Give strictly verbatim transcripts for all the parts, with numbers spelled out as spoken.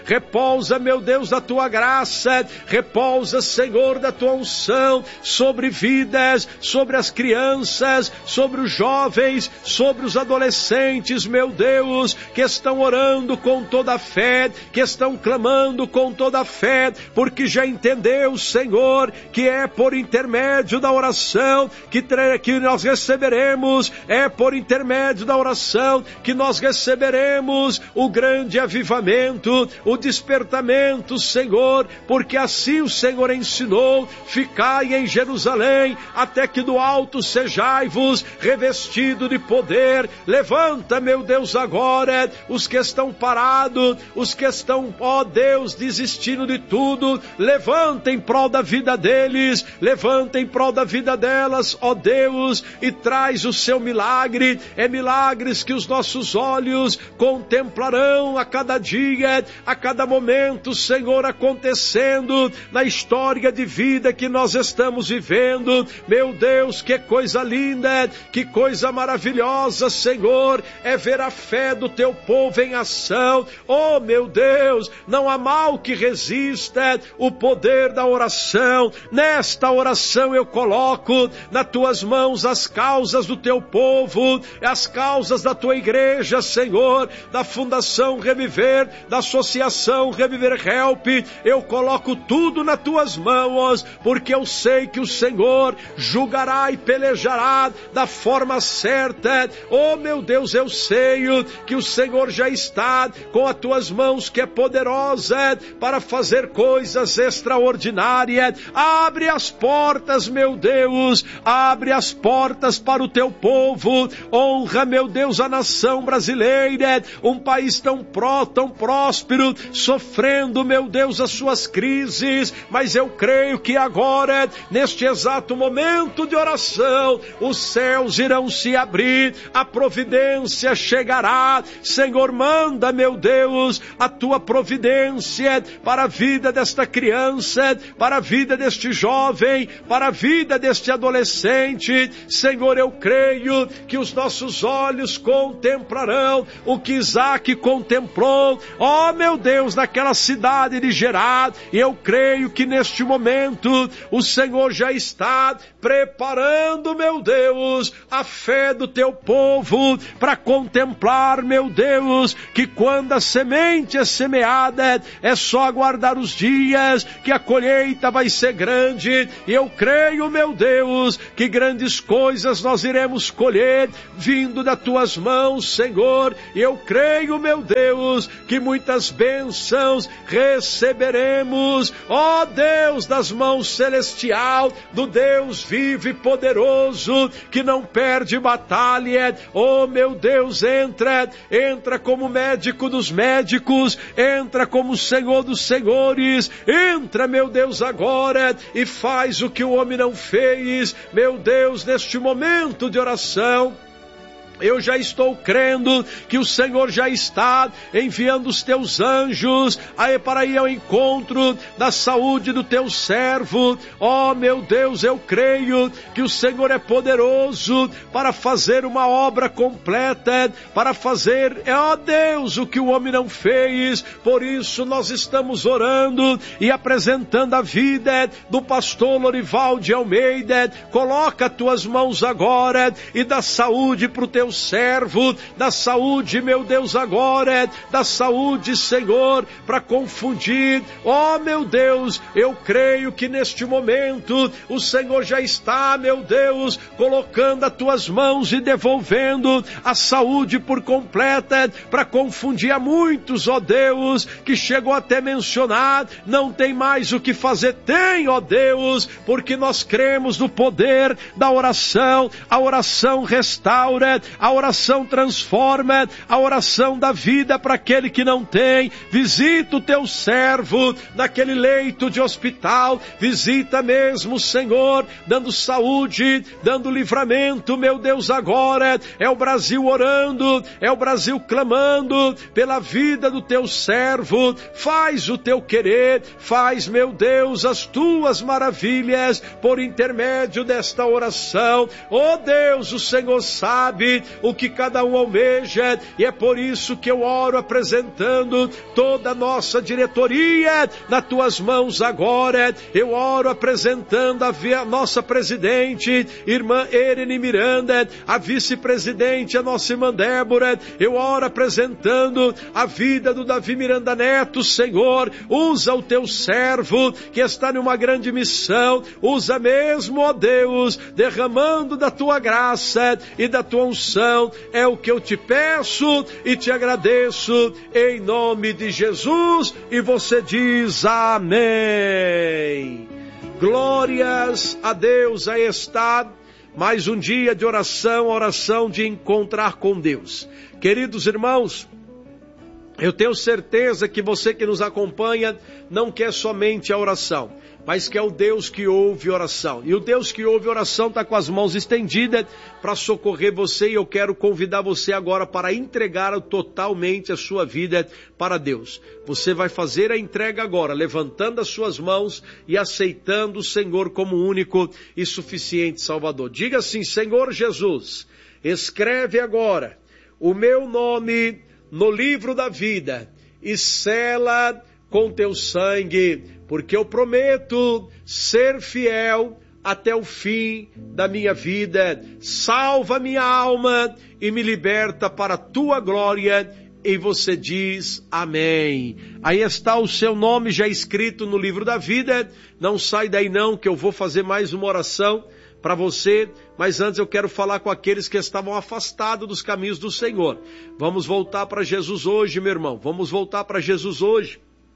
repousa, meu Deus, da tua graça, repousa, Senhor, da tua unção sobre vidas, sobre as crianças, sobre os jovens, sobre os adolescentes, meu Deus, que estão orando com toda a fé, que estão clamando com toda a fé, porque já entendeu, Senhor, que é por intermédio da oração que, que nós receberemos, é por intermédio da oração que nós receberemos o grande avivamento, o despertamento, Senhor, porque assim o Senhor ensinou: ficai em Jerusalém, até que do alto sejai-vos revestido de poder. Levanta, meu Deus, agora os que estão parados, os que estão, ó Deus, desistindo de tudo, levanta em prol da vida deles, levanta em prol da vida delas, ó Deus, e traz o seu milagre. É milagres que os nossos olhos contemplarão a cada dia, a cada momento, Senhor, acontecendo na história de vida que nós estamos vivendo. Meu Deus, que coisa linda, que coisa maravilhosa, Senhor, é ver a fé do teu povo em ação. Oh, meu Deus, não há mal que resista o poder da oração. Nesta oração eu coloco nas tuas mãos as causas do teu povo, as causas da tua igreja, Senhor, da Fundação Reviver, da Associação Reviver Help. Eu coloco tudo nas tuas mãos, porque eu sei que o Senhor julgará e pelejará da forma certa. Oh, meu Deus, eu sei que o Senhor já está com as tuas mãos, que é poderosa para fazer coisas extraordinárias. Abre as portas, meu Deus, abre as portas para o teu povo. Honra, meu Deus, a nação brasileira, um país tão pró, tão próspero, sofrendo, meu Deus, as suas crises, mas eu creio que agora, neste exato momento de oração, os céus irão se abrir, a providência chegará. Senhor, manda, meu Deus, a tua providência para a vida desta criança, para a vida deste jovem, para a vida deste adolescente. Senhor, eu creio que os nossos olhos contemplarão o que Isaac contemplou, ó oh, meu Deus, naquela cidade de Gerar. E eu creio que neste momento o Senhor já está preparando, meu Deus, a fé do teu povo para contemplar, meu Deus, que quando a semente é semeada, é só aguardar os dias que a colheita vai ser grande. E eu creio, meu Deus, que grandes coisas nós iremos colher vindo das tuas mãos, Senhor. E eu creio, meu Deus, que muitas bênçãos receberemos, ó Deus, das mãos celestial, do Deus vivo e poderoso, que não perde batalha. Oh, meu Deus, entra, entra como médico dos médicos, entra como Senhor dos senhores, entra, meu Deus, agora e faz o que o homem não fez, meu Deus, neste momento de oração. Eu já estou crendo que o Senhor já está enviando os teus anjos aí para ir ao encontro da saúde do teu servo. Oh, meu Deus, eu creio que o Senhor é poderoso para fazer uma obra completa, para fazer, ó Deus, o que o homem não fez. Por isso nós estamos orando e apresentando a vida do pastor Lorival de Almeida. Coloca as tuas mãos agora e dá saúde para o teu servo, da saúde, meu Deus, agora, da saúde, Senhor, para confundir. Oh, meu Deus, eu creio que neste momento o Senhor já está, meu Deus, colocando as tuas mãos e devolvendo a saúde por completa, para confundir a muitos, ó Deus, que chegou até mencionar, não tem mais o que fazer. Tem, ó Deus, porque nós cremos no poder da oração. A oração restaura, a oração transforma, a oração da vida para aquele que não tem. Visita o teu servo naquele leito de hospital, visita mesmo, Senhor, dando saúde, dando livramento, meu Deus, agora é o Brasil orando, é o Brasil clamando pela vida do teu servo. Faz o teu querer, faz, meu Deus, as tuas maravilhas por intermédio desta oração. Oh Deus, o Senhor sabe o que cada um almeja, e é por isso que eu oro apresentando toda a nossa diretoria nas tuas mãos agora. Eu oro apresentando a, via, a nossa presidente, irmã Erene Miranda, a vice-presidente, a nossa irmã Débora. Eu oro apresentando a vida do Davi Miranda Neto. Senhor, usa o teu servo que está numa grande missão, usa mesmo, ó Deus, derramando da tua graça e da tua unção, é o que eu te peço e te agradeço em nome de Jesus. E você diz amém. Glórias a Deus. Aí está mais um dia de oração, oração de encontrar com Deus. Queridos irmãos, eu tenho certeza que você que nos acompanha não quer somente a oração, mas que é o Deus que ouve oração. E o Deus que ouve oração está com as mãos estendidas para socorrer você, e eu quero convidar você agora para entregar totalmente a sua vida para Deus. Você vai fazer a entrega agora, levantando as suas mãos e aceitando o Senhor como único e suficiente Salvador. Diga assim: Senhor Jesus, escreve agora o meu nome no livro da vida e sela com teu sangue, porque eu prometo ser fiel até o fim da minha vida. Salva minha alma e me liberta para a tua glória. E você diz amém. Aí está o seu nome já escrito no livro da vida. Não sai daí não, que eu vou fazer mais uma oração para você, mas antes eu quero falar com aqueles que estavam afastados dos caminhos do Senhor. Vamos voltar para Jesus hoje, meu irmão. Vamos voltar para Jesus hoje.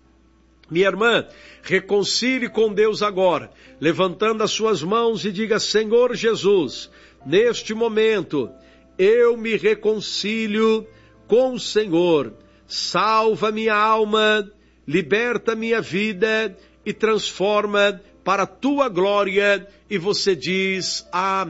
Minha irmã, reconcilie com Deus agora, levantando as suas mãos e diga: Senhor Jesus, neste momento eu me reconcilio com o Senhor. Salva minha alma, liberta minha vida e transforma para a tua glória. E você diz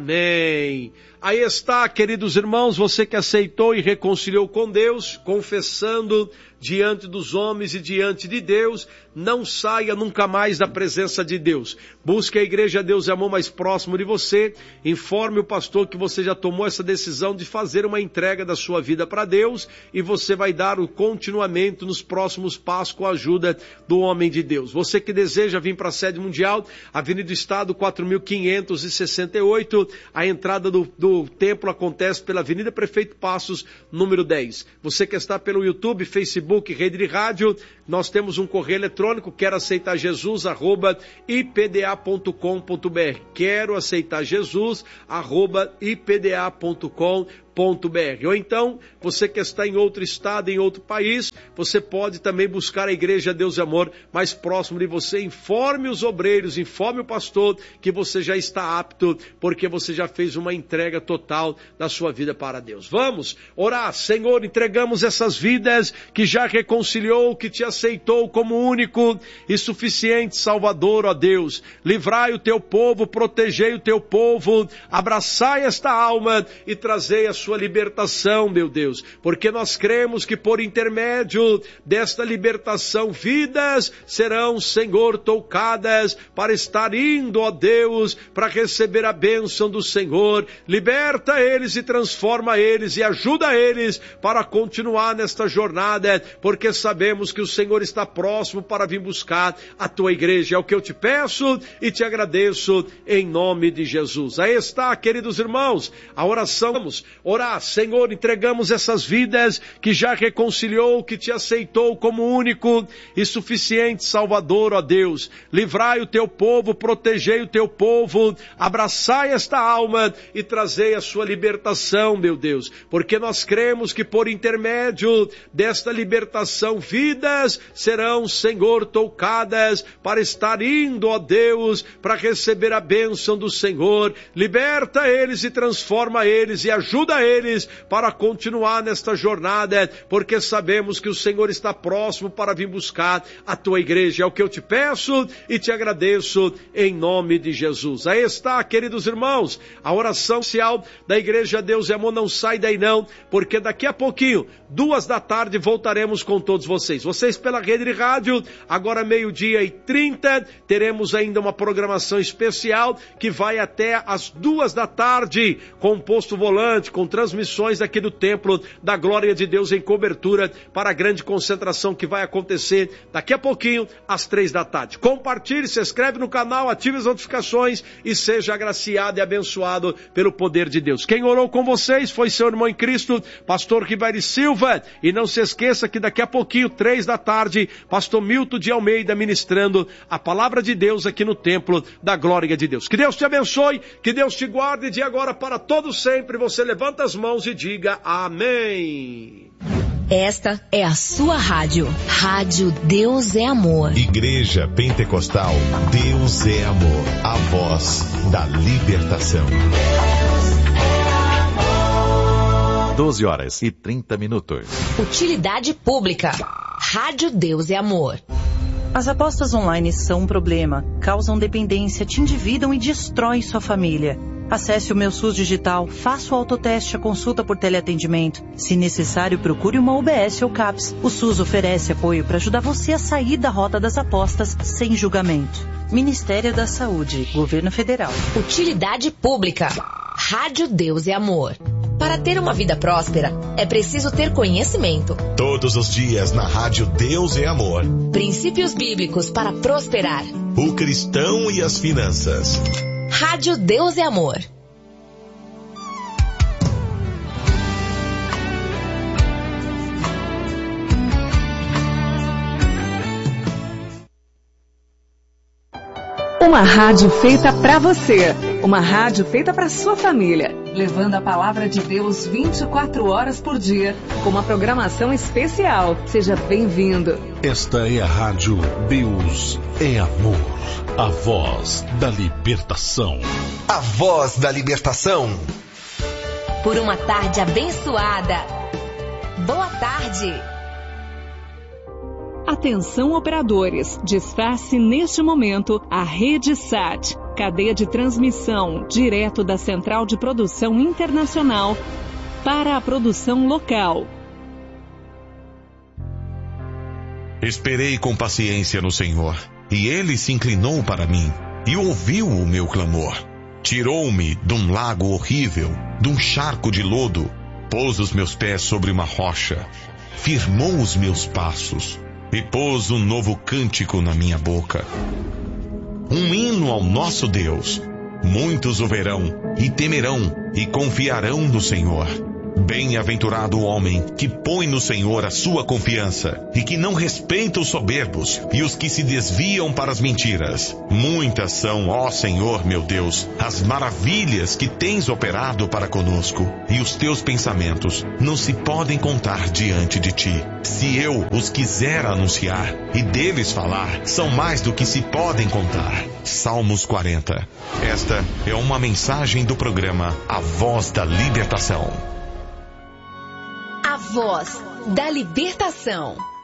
amém. Aí está, queridos irmãos, você que aceitou e reconciliou com Deus, confessando diante dos homens e diante de Deus, não saia nunca mais da presença de Deus. Busque a Igreja Deus e Amor mais próximo de você, informe o pastor que você já tomou essa decisão de fazer uma entrega da sua vida para Deus, e você vai dar o continuamento nos próximos passos com a ajuda do homem de Deus. Você que deseja vir para a sede mundial, Avenida do Estado quatro mil quinhentos e sessenta e oito, a entrada do, do templo acontece pela Avenida Prefeito Passos, número dez. Você que está pelo YouTube, Facebook, Rede de Rádio, nós temos um correio eletrônico, quero aceitar Jesus, arroba i p d a ponto com ponto b r. Quero aceitar Jesus, arroba i p d a ponto com ponto b r. Ou então, você que está em outro estado, em outro país, você pode também buscar a Igreja Deus e Amor mais próximo de você. Informe os obreiros, informe o pastor que você já está apto, porque você já fez uma entrega total da sua vida para Deus. Vamos orar. Senhor, entregamos essas vidas que já reconciliou, que te aceitou como único e suficiente Salvador, ó Deus. Livrai o teu povo, protegei o teu povo, abraçai esta alma e trazei a sua libertação, meu Deus, porque nós cremos que por intermédio desta libertação, vidas serão, Senhor, tocadas para estar indo, ó Deus, para receber a bênção do Senhor. Liberta eles e transforma eles e ajuda eles para continuar nesta jornada, porque sabemos que o Senhor está próximo para vir buscar a tua igreja. É o que eu te peço e te agradeço em nome de Jesus. Aí está, queridos irmãos, a oração. Vamos orar. Senhor, entregamos essas vidas que já reconciliou, que te aceitou como único e suficiente Salvador, ó Deus. Livrai o teu povo, protegei o teu povo, abraçai esta alma e trazei a sua libertação, meu Deus, porque nós cremos que por intermédio desta libertação, vidas serão, Senhor, tocadas para estar indo, ó Deus, para receber a bênção do Senhor. Liberta eles e transforma eles e ajuda eles para continuar nesta jornada, porque sabemos que o Senhor está próximo para vir buscar a tua igreja. É o que eu te peço e te agradeço em nome de Jesus. Aí está, queridos irmãos, a oração social da Igreja Deus e Amor. Não sai daí não, porque daqui a pouquinho, duas da tarde, voltaremos com todos vocês. Vocês pela rede de rádio. Agora meio-dia e trinta, teremos ainda uma programação especial que vai até as duas da tarde, com o Posto Volante, com transmissões aqui do Templo da Glória de Deus em cobertura para a grande concentração que vai acontecer daqui a pouquinho, às três da tarde. Compartilhe, se inscreve no canal, ative as notificações e seja agraciado e abençoado pelo poder de Deus. Quem orou com vocês foi seu irmão em Cristo, pastor Ribeiro Silva, e não se esqueça que daqui a pouquinho, três da tarde, pastor Milton de Almeida ministrando a palavra de Deus aqui no Templo da Glória de Deus. Que Deus te abençoe, que Deus te guarde de agora para todo sempre. Você levanta as mãos e diga amém. Esta é a sua rádio. Rádio Deus é Amor. Igreja Pentecostal Deus é Amor. A voz da libertação. doze horas e trinta minutos. Utilidade pública. Rádio Deus é Amor. As apostas online são um problema, causam dependência, te endividam e destroem sua família. Acesse o Meu SUS Digital, faça o autoteste, a consulta por teleatendimento. Se necessário, procure uma U B S ou CAPS. O SUS oferece apoio para ajudar você a sair da rota das apostas sem julgamento. Ministério da Saúde, Governo Federal. Utilidade pública. Rádio Deus é Amor. Para ter uma vida próspera, é preciso ter conhecimento. Todos os dias na Rádio Deus é Amor. Princípios bíblicos para prosperar. O cristão e as finanças. Rádio Deus é Amor. Uma rádio feita para você. Uma rádio feita para sua família. Levando a palavra de Deus vinte e quatro horas por dia. Com uma programação especial. Seja bem-vindo. Esta é a Rádio Deus é Amor. A voz da libertação. A voz da libertação. Por uma tarde abençoada. Boa tarde. Atenção operadores, desface neste momento a Rede Sat, cadeia de transmissão direto da Central de Produção Internacional para a produção local. Esperei com paciência no Senhor, e Ele se inclinou para mim e ouviu o meu clamor. Tirou-me de um lago horrível, de um charco de lodo, pôs os meus pés sobre uma rocha, firmou os meus passos e pôs um novo cântico na minha boca. Um hino ao nosso Deus. Muitos o verão e temerão e confiarão no Senhor. Bem-aventurado o homem que põe no Senhor a sua confiança e que não respeita os soberbos e os que se desviam para as mentiras. Muitas são, ó Senhor meu Deus, as maravilhas que tens operado para conosco, e os teus pensamentos não se podem contar diante de ti. Se eu os quiser anunciar e deles falar, são mais do que se podem contar. Salmos quarenta. Esta é uma mensagem do programa A Voz da Libertação. A Voz da Libertação.